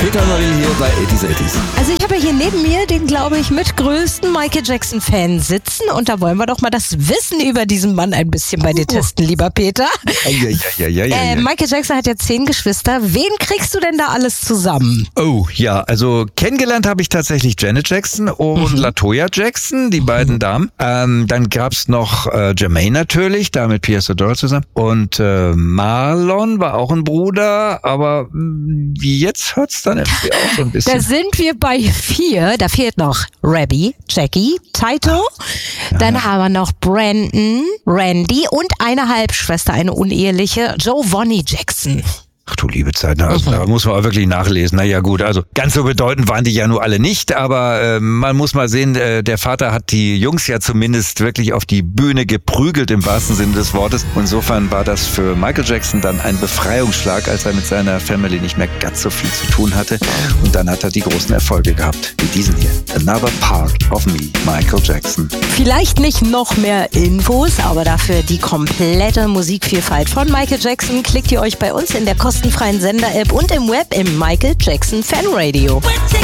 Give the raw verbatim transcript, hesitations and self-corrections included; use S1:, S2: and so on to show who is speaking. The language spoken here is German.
S1: Peter Marie hier bei achtziger achtziger.
S2: Also ich habe hier neben mir den, glaube ich, mit größten Michael Jackson-Fan sitzen und da wollen wir doch mal das Wissen über diesen Mann ein bisschen bei dir testen, lieber Peter.
S1: Ja, ja, ja, ja, ja,
S2: äh,
S1: ja.
S2: Michael Jackson hat ja zehn Geschwister. Wen kriegst du denn da alles zusammen?
S1: Oh, ja, also kennengelernt habe ich tatsächlich Janet Jackson und
S2: Mhm.
S1: LaToya Jackson, die beiden Damen. Ähm, dann gab's noch äh, Jermaine natürlich, da mit Pierce Adora zusammen. Und äh, Marlon war auch ein Bruder, aber mh, jetzt hört's dann irgendwie auch so ein bisschen.
S2: Da sind wir bei vier. Da fehlt noch Rabbi, Jackie, Taito. Dann haben wir noch Brandon, Randy und eine Halbschwester, eine uneheliche, Giovanni Jackson.
S1: Ach du liebe Zeit, na, also, da muss man auch wirklich nachlesen. Naja gut, also ganz so bedeutend waren die ja nur alle nicht, aber äh, man muss mal sehen, äh, der Vater hat die Jungs ja zumindest wirklich auf die Bühne geprügelt im wahrsten Sinne des Wortes. Insofern war das für Michael Jackson dann ein Befreiungsschlag, als er mit seiner Family nicht mehr ganz so viel zu tun hatte. Und dann hat er die großen Erfolge gehabt, wie diesen hier. Another Part of Me, Michael Jackson.
S2: Vielleicht nicht noch mehr Infos, aber dafür die komplette Musikvielfalt von Michael Jackson klickt ihr euch bei uns in der kostenfreien Sender-App und im Web im Michael Jackson Fan Radio.